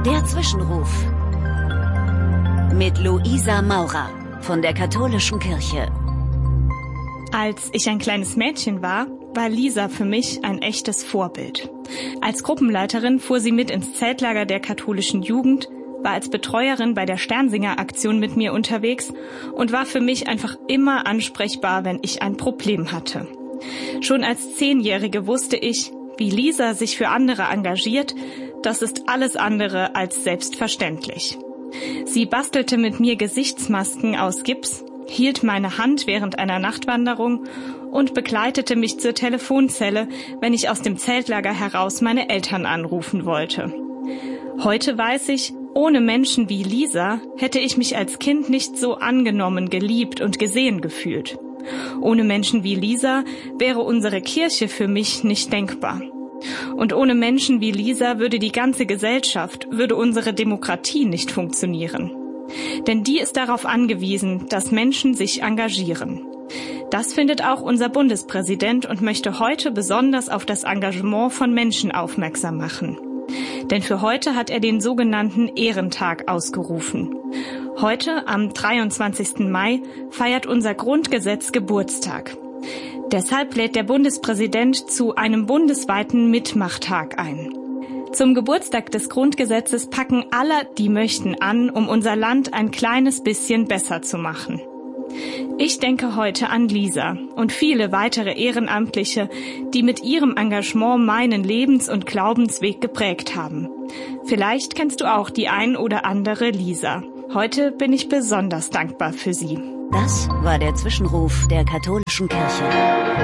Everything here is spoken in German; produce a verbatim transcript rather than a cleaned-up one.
Der Zwischenruf mit Luisa Maurer von der Katholischen Kirche. Als ich ein kleines Mädchen war, war Lisa für mich ein echtes Vorbild. Als Gruppenleiterin fuhr sie mit ins Zeltlager der katholischen Jugend, war als Betreuerin bei der Sternsinger-Aktion mit mir unterwegs und war für mich einfach immer ansprechbar, wenn ich ein Problem hatte. Schon als Zehnjährige wusste ich, wie Lisa sich für andere engagiert, das ist alles andere als selbstverständlich. Sie bastelte mit mir Gesichtsmasken aus Gips, hielt meine Hand während einer Nachtwanderung und begleitete mich zur Telefonzelle, wenn ich aus dem Zeltlager heraus meine Eltern anrufen wollte. Heute weiß ich, ohne Menschen wie Lisa hätte ich mich als Kind nicht so angenommen, geliebt und gesehen gefühlt. Ohne Menschen wie Lisa wäre unsere Kirche für mich nicht denkbar. Und ohne Menschen wie Lisa würde die ganze Gesellschaft, würde unsere Demokratie nicht funktionieren. Denn die ist darauf angewiesen, dass Menschen sich engagieren. Das findet auch unser Bundespräsident und möchte heute besonders auf das Engagement von Menschen aufmerksam machen. Denn für heute hat er den sogenannten Ehrentag ausgerufen. Heute, am dreiundzwanzigsten Mai, feiert unser Grundgesetz Geburtstag. Deshalb lädt der Bundespräsident zu einem bundesweiten Mitmachtag ein. Zum Geburtstag des Grundgesetzes packen alle, die möchten, an, um unser Land ein kleines bisschen besser zu machen. Ich denke heute an Lisa und viele weitere Ehrenamtliche, die mit ihrem Engagement meinen Lebens- und Glaubensweg geprägt haben. Vielleicht kennst du auch die ein oder andere Lisa. Heute bin ich besonders dankbar für sie. Das war der Zwischenruf der Katholischen Kirche.